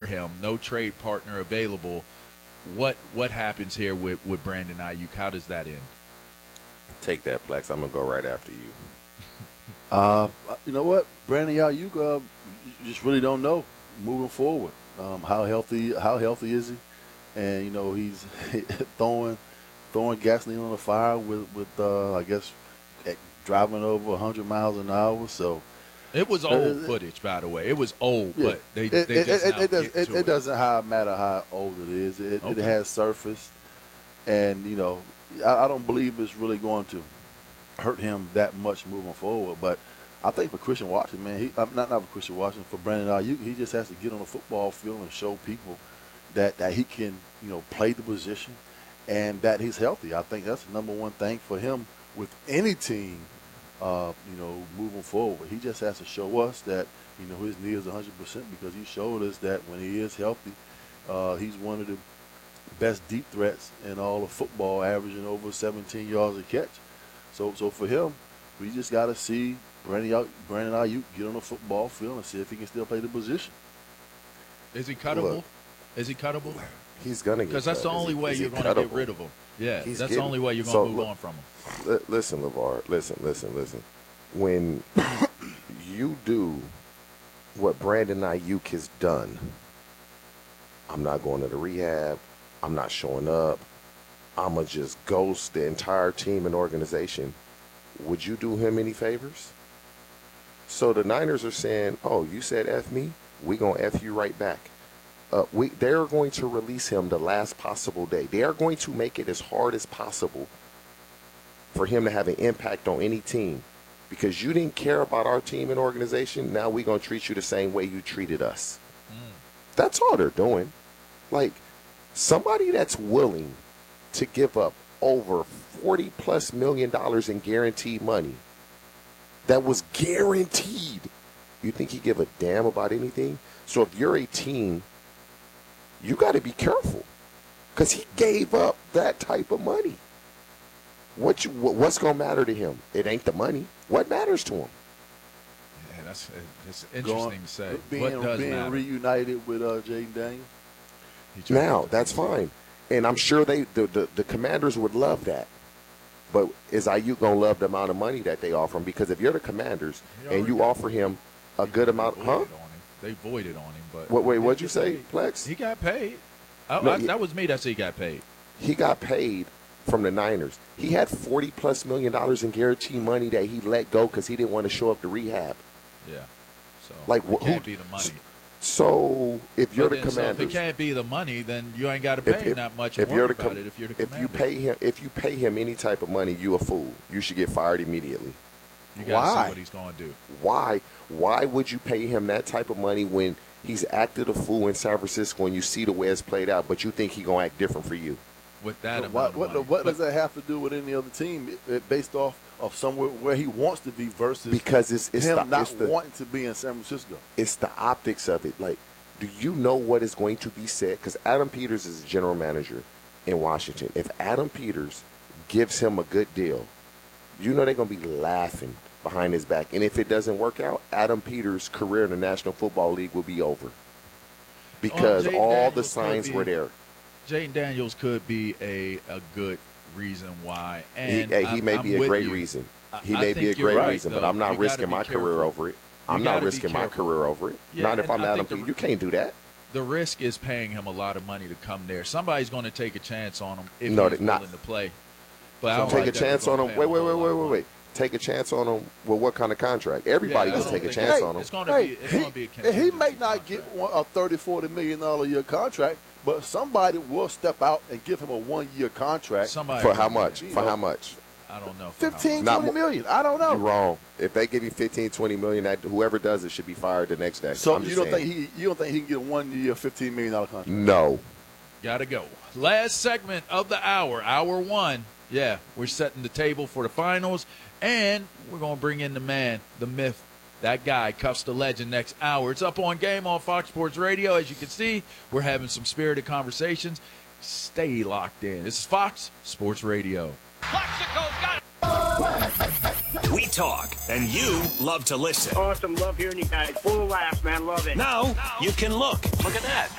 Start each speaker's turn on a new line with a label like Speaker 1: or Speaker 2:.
Speaker 1: him, no trade partner available. What happens here with Brandon Ayuk? How does that end?
Speaker 2: Take that, Plex. I'm going to go right after you.
Speaker 3: You know what? Brandon Ayuk, you just really don't know moving forward. How healthy is he? And, you know, he's throwing gasoline on the fire with I guess, driving over 100 miles an hour. So
Speaker 1: it was old footage, by the way. It was old,
Speaker 3: yeah.
Speaker 1: but it
Speaker 3: doesn't matter how old it is. It has surfaced, and you know, I don't believe it's really going to hurt him that much moving forward. But I think for Christian Watson, man, not for Christian Watson, for Brandon Ayuk, he just has to get on the football field and show people that he can, you know, play the position and that he's healthy. I think that's the number one thing for him with any team, you know, moving forward. He just has to show us that, you know, his knee is 100% because he showed us that when he is healthy, he's one of the best deep threats in all of football, averaging over 17 yards a catch. So for him, we just got to see Brandon Ayuk get on the football field and see if he can still play the position.
Speaker 1: Is he cuttable? Is he cuttable?
Speaker 2: He's going to get
Speaker 1: because that's the only way you're going to get rid of him. Yeah, that's the only way you're going to move on from him.
Speaker 2: Listen, LeVar. Listen. When you do what Brandon Ayuk has done, I'm not going to the rehab. I'm not showing up. I'm going to just ghost the entire team and organization. Would you do him any favors? So the Niners are saying, oh, you said F me? We going to F you right back. They're going to release him the last possible day. They are going to make it as hard as possible for him to have an impact on any team. Because you didn't care about our team and organization, now we're going to treat you the same way you treated us. That's all they're doing. Like, somebody that's willing to give up over $40+ million in guaranteed money, that was guaranteed, you think he give a damn about anything? So if you're a team, you got to be careful because he gave up that type of money. What's going to matter to him? It ain't the money. What matters to him?
Speaker 1: Yeah, that's interesting to say.
Speaker 3: Being reunited with Jayden Daniels.
Speaker 2: Now, that's fine. And I'm sure the Commanders would love that. But is Ayuk going to love the amount of money that they offer him? Because if you're the Commanders and you offer him a good amount,
Speaker 1: They voided on him. But
Speaker 2: what'd you say, Plex?
Speaker 1: He got paid. That was me that said he got paid.
Speaker 2: He got paid from the Niners. He had $40+ million in guaranteed money that he let go because he didn't want to show up to rehab.
Speaker 1: Yeah. So
Speaker 2: it
Speaker 1: can't be the money.
Speaker 2: So if you're the Commanders, so
Speaker 1: if it can't be the money, then you ain't got to pay him that much.
Speaker 2: If you're the
Speaker 1: Commanders,
Speaker 2: if you pay him any type of money, you a fool. You should get fired immediately.
Speaker 1: You got to see what he's going to do.
Speaker 2: Why? Why would you pay him that type of money when he's acted a fool in San Francisco and you see the way it's played out, but you think he's going to act different for you?
Speaker 1: With that amount of money.
Speaker 3: What does that have to do with any other team based off of somewhere where he wants to be versus
Speaker 2: because it's
Speaker 3: him not wanting to be in San Francisco?
Speaker 2: It's the optics of it. Like, do you know what is going to be said? Because Adam Peters is the general manager in Washington. If Adam Peters gives him a good deal, you know they're going to be laughing behind his back. And if it doesn't work out, Adam Peters' career in the National Football League will be over. Because all the signs were there.
Speaker 1: Jayden Daniels could be a good reason why. And
Speaker 2: he may be a great reason. He may be a great reason, but I'm not risking my career over it. I'm not risking my career over it. Not if I'm Adam Peters. You can't do that.
Speaker 1: The risk is paying him a lot of money to come there. Somebody's going to take a chance on him if he's willing to play. But
Speaker 2: take a chance on him. Wait. Take a chance on him with what kind of contract? Everybody can take a chance on him.
Speaker 1: It's going to be a
Speaker 3: he may not get a $30-40 million a year contract, but somebody will step out and give him a 1-year contract.
Speaker 2: For how much? For how much?
Speaker 1: I don't know.
Speaker 3: 15-20 million. I don't know.
Speaker 2: You're wrong. If they give you 15-20 million, whoever does it should be fired the next day.
Speaker 3: So you don't think he can get a 1-year $15 million contract?
Speaker 2: No.
Speaker 1: Gotta go. Last segment of the hour 1. Yeah, we're setting the table for the finals, and we're going to bring in the man, the myth, that guy, Cuffs the Legend, next hour. It's Up on Game on Fox Sports Radio. As you can see, we're having some spirited conversations. Stay locked in. This is Fox Sports Radio.
Speaker 4: We talk, and you love to listen.
Speaker 5: Awesome. Love hearing you guys. Full of laughs, man. Love it.
Speaker 4: Now you can look. Look at that.